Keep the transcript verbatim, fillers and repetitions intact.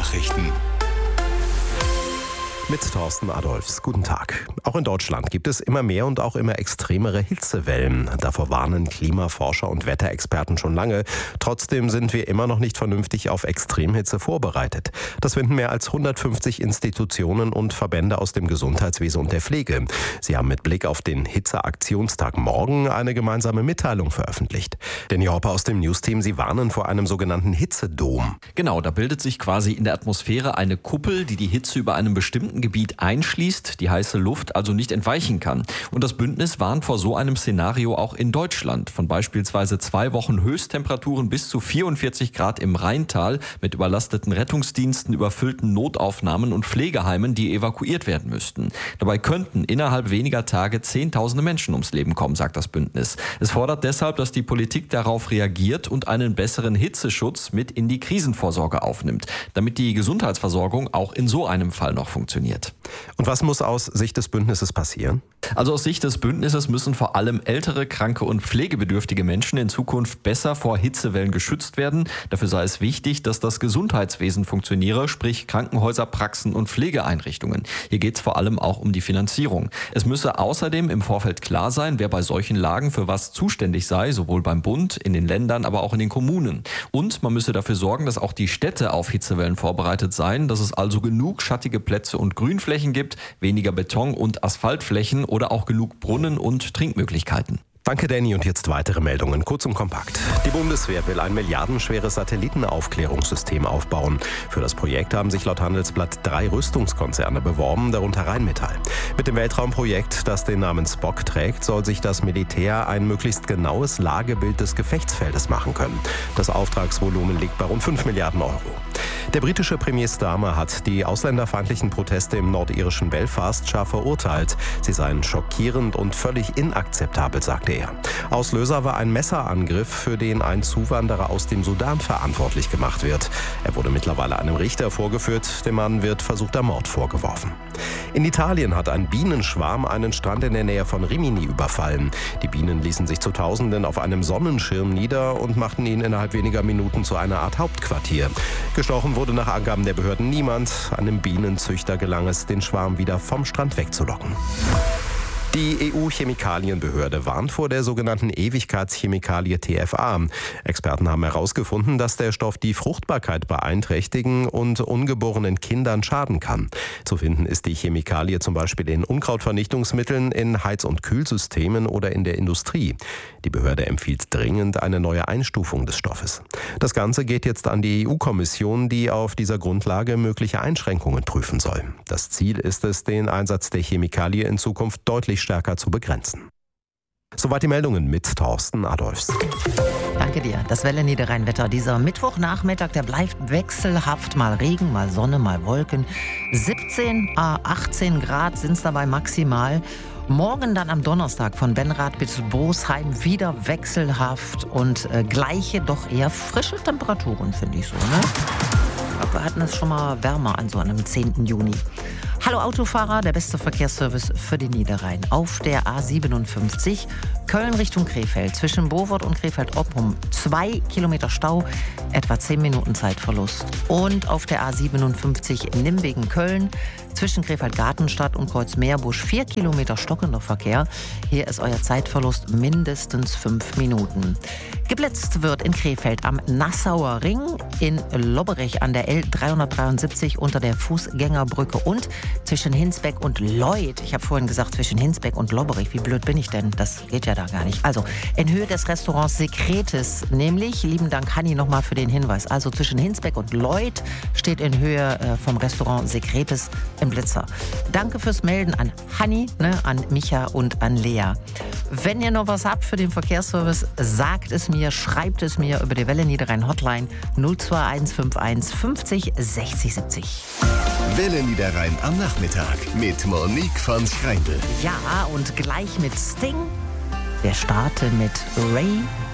Nachrichten. Mit Thorsten Adolfs. Guten Tag. Auch in Deutschland gibt es immer mehr und auch immer extremere Hitzewellen. Davor warnen Klimaforscher und Wetterexperten schon lange. Trotzdem sind wir immer noch nicht vernünftig auf Extremhitze vorbereitet. Das finden mehr als hundertfünfzig Institutionen und Verbände aus dem Gesundheitswesen und der Pflege. Sie haben mit Blick auf den Hitzeaktionstag morgen eine gemeinsame Mitteilung veröffentlicht. Danny Hopper aus dem News-Team, Sie warnen vor einem sogenannten Hitzedom. Genau, da bildet sich quasi in der Atmosphäre eine Kuppel, die die Hitze über einem bestimmten Gebiet einschließt, die heiße Luft also nicht entweichen kann. Und das Bündnis warnt vor so einem Szenario auch in Deutschland. Von beispielsweise zwei Wochen Höchsttemperaturen bis zu vierundvierzig Grad im Rheintal mit überlasteten Rettungsdiensten, überfüllten Notaufnahmen und Pflegeheimen, die evakuiert werden müssten. Dabei könnten innerhalb weniger Tage Zehntausende Menschen ums Leben kommen, sagt das Bündnis. Es fordert deshalb, dass die Politik darauf reagiert und einen besseren Hitzeschutz mit in die Krisenvorsorge aufnimmt, damit die Gesundheitsversorgung auch in so einem Fall noch funktioniert. Und was muss aus Sicht des Bündnisses passieren? Also aus Sicht des Bündnisses müssen vor allem ältere, kranke und pflegebedürftige Menschen in Zukunft besser vor Hitzewellen geschützt werden. Dafür sei es wichtig, dass das Gesundheitswesen funktioniere, sprich Krankenhäuser, Praxen und Pflegeeinrichtungen. Hier geht es vor allem auch um die Finanzierung. Es müsse außerdem im Vorfeld klar sein, wer bei solchen Lagen für was zuständig sei, sowohl beim Bund, in den Ländern, aber auch in den Kommunen. Und man müsse dafür sorgen, dass auch die Städte auf Hitzewellen vorbereitet seien, dass es also genug schattige Plätze und Grünflächen gibt, weniger Beton- und Asphaltflächen oder auch genug Brunnen und Trinkmöglichkeiten. Danke, Danny. Und jetzt weitere Meldungen, kurz und kompakt. Die Bundeswehr will ein milliardenschweres Satellitenaufklärungssystem aufbauen. Für das Projekt haben sich laut Handelsblatt drei Rüstungskonzerne beworben, darunter Rheinmetall. Mit dem Weltraumprojekt, das den Namen Spock trägt, soll sich das Militär ein möglichst genaues Lagebild des Gefechtsfeldes machen können. Das Auftragsvolumen liegt bei rund fünf Milliarden Euro. Der britische Premier Starmer hat die ausländerfeindlichen Proteste im nordirischen Belfast scharf verurteilt. Sie seien schockierend und völlig inakzeptabel, sagte er. Auslöser war ein Messerangriff, für den ein Zuwanderer aus dem Sudan verantwortlich gemacht wird. Er wurde mittlerweile einem Richter vorgeführt. Dem Mann wird versuchter Mord vorgeworfen. In Italien hat ein Bienenschwarm einen Strand in der Nähe von Rimini überfallen. Die Bienen ließen sich zu Tausenden auf einem Sonnenschirm nieder und machten ihn innerhalb weniger Minuten zu einer Art Hauptquartier. Gestochen wurde nach Angaben der Behörden niemand. Einem Bienenzüchter gelang es, den Schwarm wieder vom Strand wegzulocken. Die E U-Chemikalienbehörde warnt vor der sogenannten Ewigkeitschemikalie T F A. Experten haben herausgefunden, dass der Stoff die Fruchtbarkeit beeinträchtigen und ungeborenen Kindern schaden kann. Zu finden ist die Chemikalie zum Beispiel in Unkrautvernichtungsmitteln, in Heiz- und Kühlsystemen oder in der Industrie. Die Behörde empfiehlt dringend eine neue Einstufung des Stoffes. Das Ganze geht jetzt an die E U-Kommission, die auf dieser Grundlage mögliche Einschränkungen prüfen soll. Das Ziel ist es, den Einsatz der Chemikalie in Zukunft deutlich stärker zu begrenzen. Soweit die Meldungen mit Thorsten Adolfs. Danke dir. Das Welle-Niederrhein-Wetter dieser Mittwochnachmittag, der bleibt wechselhaft. Mal Regen, mal Sonne, mal Wolken. siebzehn bis achtzehn Grad sind es dabei maximal. Morgen dann am Donnerstag von Benrath bis Bosheim wieder wechselhaft und äh, gleiche, doch eher frische Temperaturen, finde ich so, ne? Wir hatten es schon mal wärmer an so einem zehnten Juni. Hallo Autofahrer, der beste Verkehrsservice für den Niederrhein. Auf der A siebenundfünfzig Köln Richtung Krefeld zwischen Bovort und Krefeld-Oppum zwei Kilometer Stau, etwa zehn Minuten Zeitverlust. Und auf der A siebenundfünfzig Nimwegen-Köln zwischen Krefeld-Gartenstadt und Kreuz-Meerbusch vier Kilometer stockender Verkehr. Hier ist euer Zeitverlust mindestens fünf Minuten. Geblitzt wird in Krefeld am Nassauer Ring, in Lobberich an der L dreihundertdreiundsiebzig unter der Fußgängerbrücke und zwischen Hinsbeck und Leuth. Ich habe vorhin gesagt zwischen Hinsbeck und Lobberich. Wie blöd bin ich denn? Das geht ja da gar nicht. Also in Höhe des Restaurants Sekretes, nämlich, lieben Dank Hanni nochmal für den Hinweis. Also zwischen Hinsbeck und Leuth steht in Höhe äh, vom Restaurant Sekretes im Blitzer. Danke fürs Melden an Hanni, ne, an Micha und an Lea. Wenn ihr noch was habt für den Verkehrsservice, sagt es mir, schreibt es mir über die Welle Niederrhein Hotline null zwei eins fünf eins fünfzig sechzig siebzig. Welle Niederrhein am Nachmittag mit Monique von Schreindl. Ja, und gleich mit Sting. Wir starten mit Ray